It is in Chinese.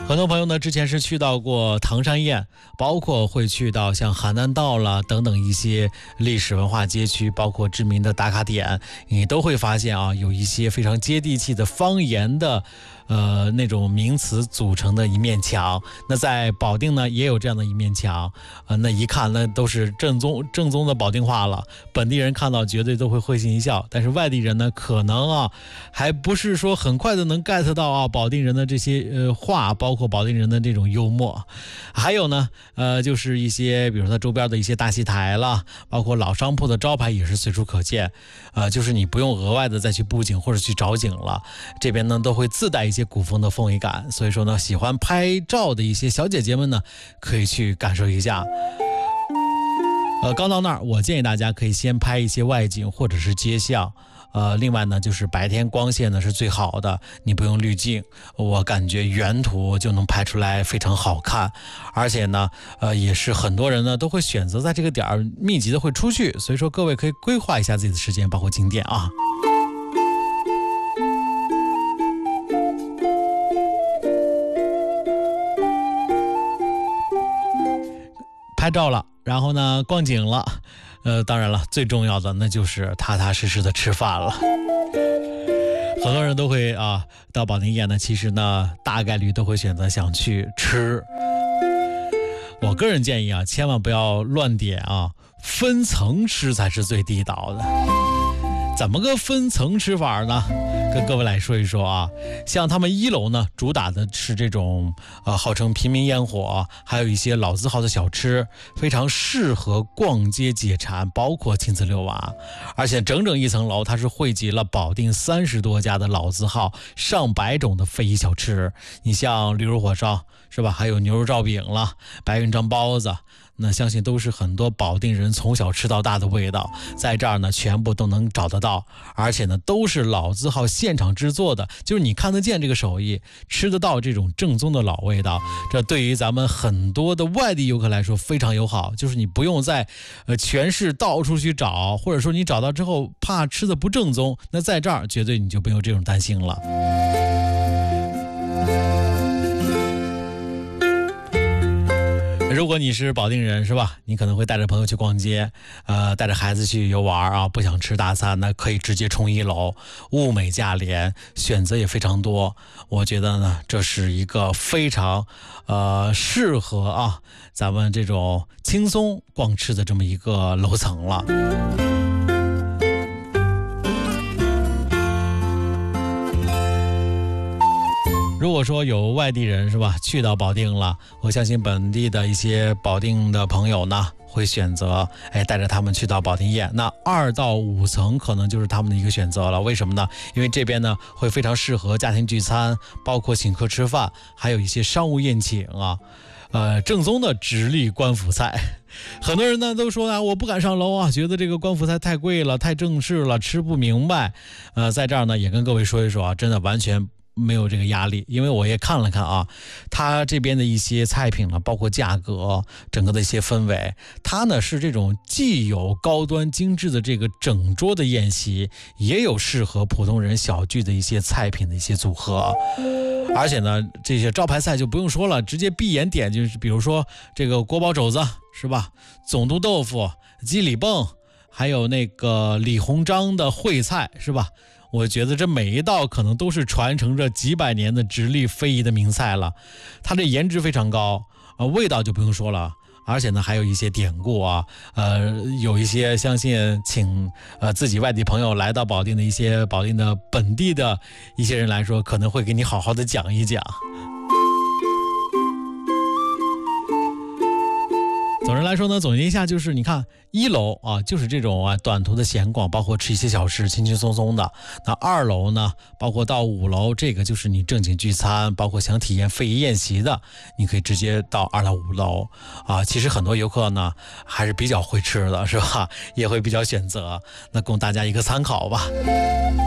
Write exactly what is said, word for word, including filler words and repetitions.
很多朋友呢之前是去到过唐山宴，包括会去到像邯郸道啦等等一些历史文化街区，包括知名的打卡点，你都会发现啊，有一些非常接地气的方言的呃那种名词组成的一面墙。那在保定呢也有这样的一面墙，呃那一看那都是正宗正宗的保定话了，本地人看到绝对都会会心一笑，但是外地人呢可能啊还不是说很快的能 get 到啊保定人的这些呃话，包括保定人的这种幽默。还有呢呃就是一些比如说它周边的一些大戏台了，包括老商铺的招牌也是随处可见，呃就是你不用额外的再去布景或者去找景了，这边呢都会自带一些古风的氛围感，所以说呢喜欢拍照的一些小姐姐们呢可以去感受一下。呃，刚到那儿，我建议大家可以先拍一些外景或者是街巷。呃，另外呢，就是白天光线呢是最好的，你不用滤镜，我感觉原图就能拍出来非常好看。而且呢，呃，也是很多人呢都会选择在这个点儿密集的会出去，所以说各位可以规划一下自己的时间，包括景点啊。拍照了，然后呢逛景了，呃，当然了，最重要的那就是踏踏实实的吃饭了。很多人都会啊到保定宴呢，其实呢大概率都会选择想去吃。我个人建议啊，千万不要乱点啊，分层吃才是最地道的。怎么个分层吃法呢？跟各位来说一说啊，像他们一楼呢，主打的是这种呃号称平民烟火，还有一些老字号的小吃，非常适合逛街解馋，包括亲子遛娃。而且整整一层楼，它是汇集了保定三十多家的老字号，上百种的非遗小吃。你像驴肉火烧是吧？还有牛肉罩饼了，白云张包子。那相信都是很多保定人从小吃到大的味道，在这儿呢全部都能找得到，而且呢都是老字号现场制作的，就是你看得见这个手艺，吃得到这种正宗的老味道。这对于咱们很多的外地游客来说非常友好，就是你不用在呃全市到处去找，或者说你找到之后怕吃的不正宗，那在这儿绝对你就没有这种担心了。如果你是保定人是吧，你可能会带着朋友去逛街，呃，带着孩子去游玩啊，不想吃大餐那可以直接冲一楼，物美价廉，选择也非常多。我觉得呢，这是一个非常呃适合啊咱们这种轻松逛吃的这么一个楼层了。如果说有外地人是吧去到保定了，我相信本地的一些保定的朋友呢会选择哎带着他们去到保定宴，那二到五层可能就是他们的一个选择了。为什么呢？因为这边呢会非常适合家庭聚餐，包括请客吃饭，还有一些商务宴请啊，呃正宗的直隶官府菜。很多人呢都说啊，我不敢上楼啊，觉得这个官府菜太贵了，太正式了，吃不明白。呃，在这儿呢也跟各位说一说啊，真的完全没有这个压力，因为我也看了看啊，它这边的一些菜品呢，包括价格，整个的一些氛围，它呢是这种既有高端精致的这个整桌的宴席，也有适合普通人小聚的一些菜品的一些组合。而且呢，这些招牌菜就不用说了，直接闭眼点就是，比如说这个锅包肘子是吧，总督豆腐、鸡里泵，还有那个李鸿章的烩菜是吧？我觉得这每一道可能都是传承着几百年的直隶非遗的名菜了，它的颜值非常高，呃，味道就不用说了，而且呢还有一些典故啊，呃，有一些相信请呃自己外地朋友来到保定的一些保定的本地的一些人来说，可能会给你好好的讲一讲。总之来说呢，总结一下就是，你看一楼啊，就是这种啊短途的闲逛，包括吃一些小吃，轻轻松松的。那二楼呢，包括到五楼，这个就是你正经聚餐，包括想体验非遗宴席的，你可以直接到二到五楼啊。其实很多游客呢还是比较会吃的，是吧？也会比较选择，那供大家一个参考吧。